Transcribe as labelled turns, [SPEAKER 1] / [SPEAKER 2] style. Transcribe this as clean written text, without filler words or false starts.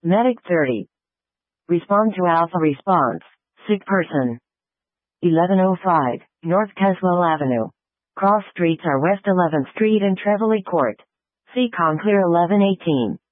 [SPEAKER 1] Medic 30. Respond to Alpha response. Sick person. 1105, North Caswell Avenue. Cross streets are West 11th Street and Trevelyan Court. See Conclear 1118.